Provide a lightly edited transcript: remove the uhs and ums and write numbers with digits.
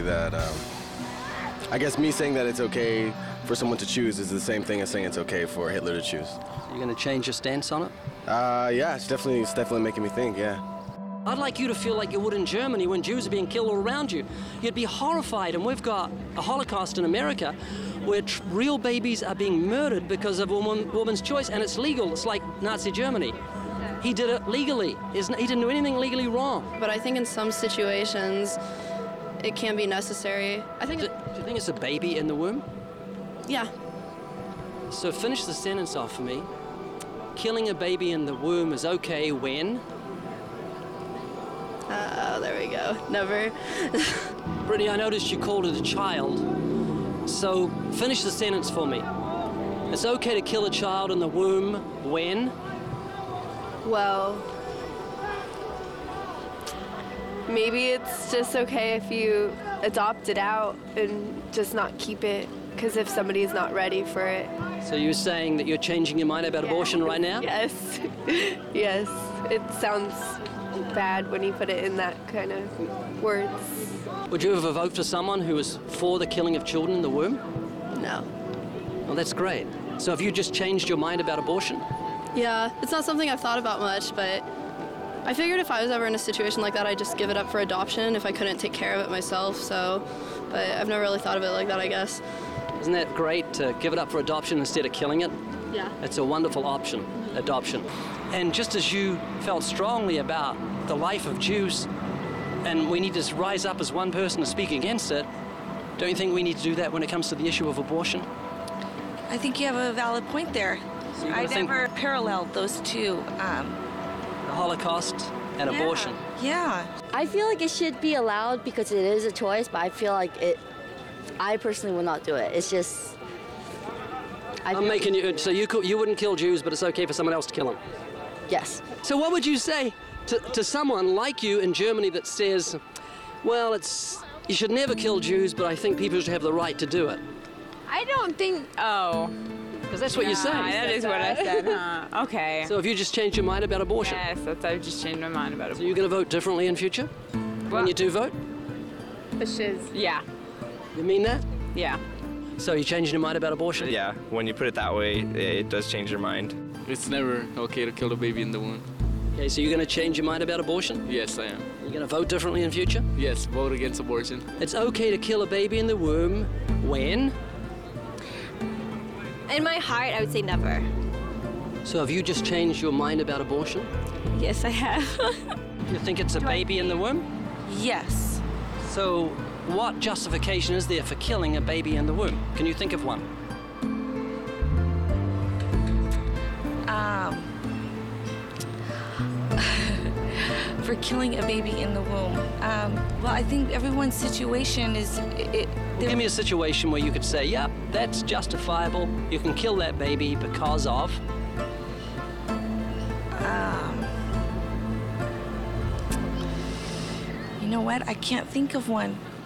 that I guess me saying that it's okay for someone to choose is the same thing as saying it's okay for Hitler to choose. You're going to change your stance on it? Yeah, it's definitely making me think, yeah. I'd like you to feel like you would in Germany when Jews are being killed all around you. You'd be horrified, and we've got a Holocaust in America where real babies are being murdered because of a woman's choice, and it's legal. It's like Nazi Germany. He did it legally. He didn't do anything legally wrong. But I think in some situations, it can be necessary. Do you think it's a baby in the womb? Yeah. So finish the sentence off for me. Killing a baby in the womb is okay when? Oh, there we go. Never. Brittany, I noticed you called it a child. So finish the sentence for me. It's okay to kill a child in the womb when? Well, maybe it's just okay if you adopt it out and just not keep it, because if somebody is not ready for it. So you're saying that you're changing your mind about abortion right now? Yes. Yes. It sounds bad when you put it in that kind of words. Would you ever vote for someone who was for the killing of children in the womb? No. Well, that's great. So have you just changed your mind about abortion? Yeah, it's not something I've thought about much, but I figured if I was ever in a situation like that, I'd just give it up for adoption if I couldn't take care of it myself, but I've never really thought of it like that, I guess. Isn't that great to give it up for adoption instead of killing it? Yeah. It's a wonderful option, adoption. And just as you felt strongly about the life of Jews, and we need to rise up as one person to speak against it, don't you think we need to do that when it comes to the issue of abortion? I think you have a valid point there. So I never paralleled those two. The Holocaust and abortion. Yeah. I feel like it should be allowed because it is a choice, but I feel like I personally will not do it. It's just... I'm making you... So you wouldn't kill Jews, but it's okay for someone else to kill them? Yes. So what would you say to someone like you in Germany that says, well, you should never kill Jews, but I think people should have the right to do it? I don't think... Oh. Because that's what you say. That is what I said, huh? Okay. So have you just changed your mind about abortion? Yes, I've just changed my mind about So abortion. you're going to vote differently in future? When you do vote? Yeah. You mean that? Yeah. So you're changing your mind about abortion? Yeah, when you put it that way, it does change your mind. It's never okay to kill a baby in the womb. Okay, so you're going to change your mind about abortion? Yes, I am. You're going to vote differently in future? Yes, vote against abortion. It's okay to kill a baby in the womb when? In my heart, I would say never. So have you just changed your mind about abortion? Yes, I have. You think it's a baby in the womb? Yes. So what justification is there for killing a baby in the womb? Can you think of one? For killing a baby in the womb. Well, I think everyone's situation is... Give me a situation where you could say, yep, that's justifiable. You can kill that baby because of... You know what? I can't think of one.